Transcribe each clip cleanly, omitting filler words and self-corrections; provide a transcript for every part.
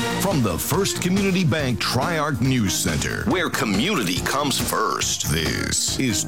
From the First Community Bank Tri-Arc News Center, where community comes first, this is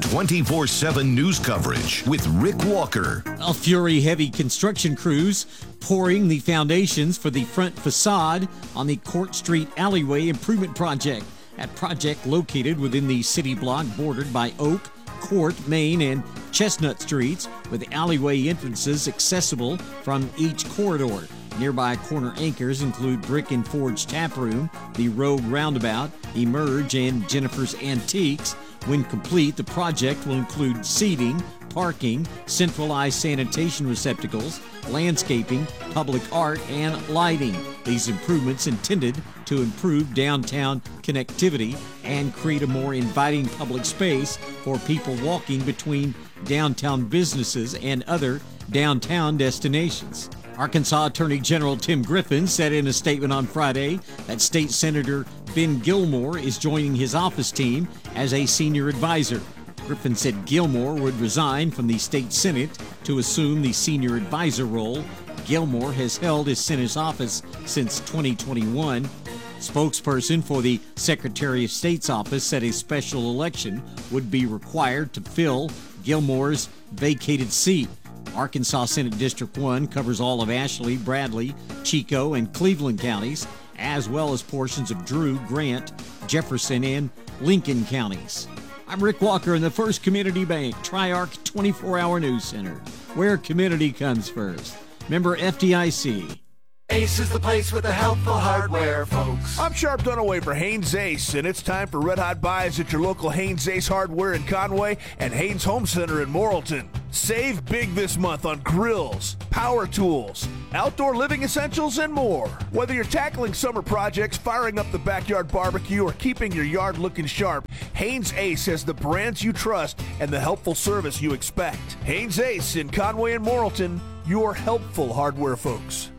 24/7 news coverage with Rick Walker. Well, Fury heavy construction crews pouring the foundations for the front facade on the Court Street Alleyway Improvement Project. That project located within the city block bordered by Oak, Court, Main, and Chestnut Streets, with alleyway entrances accessible from each corridor. Nearby corner anchors include Brick and Forge Tap Room, the Rogue Roundabout, Emerge, and Jennifer's Antiques. When complete, the project will include seating, parking, centralized sanitation receptacles, landscaping, public art, and lighting. These improvements intended to improve downtown connectivity and create a more inviting public space for people walking between downtown businesses and other downtown destinations. Arkansas Attorney General Tim Griffin said in a statement on Friday that State Senator Ben Gilmore is joining his office team as a senior advisor. Griffin said Gilmore would resign from the state Senate to assume the senior advisor role. Gilmore has held his Senate office since 2021. Spokesperson for the Secretary of State's office said a special election would be required to fill Gilmore's vacated seat. Arkansas Senate District 1 covers all of Ashley, Bradley, Chico, and Cleveland counties, as well as portions of Drew, Grant, Jefferson, and Lincoln counties. I'm Rick Walker in the First Community Bank Tri-Arc 24-Hour News Center, where community comes first. Member FDIC. Ace is the place with the helpful hardware, folks. I'm Sharp Dunaway for Haynes Ace, and it's time for Red Hot Buys at your local Haynes Ace Hardware in Conway and Haynes Home Center in Morrilton. Save big this month on grills, power tools, outdoor living essentials, and more. Whether you're tackling summer projects, firing up the backyard barbecue, or keeping your yard looking sharp, Haynes Ace has the brands you trust and the helpful service you expect. Haynes Ace in Conway and Morrilton, your helpful hardware folks.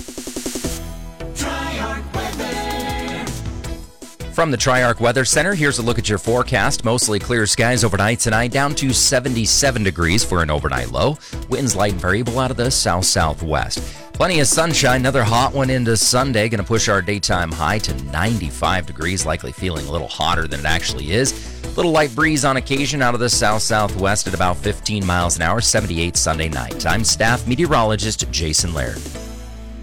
From the Tri-Arc Weather Center, here's a look at your forecast. Mostly clear skies overnight tonight, down to 77 degrees for an overnight low. Winds light and variable out of the south-southwest. Plenty of sunshine, another hot one into Sunday. Going to push our daytime high to 95 degrees, likely feeling a little hotter than it actually is. Little light breeze on occasion out of the south-southwest at about 15 miles an hour, 78 Sunday night. I'm staff meteorologist Jason Laird.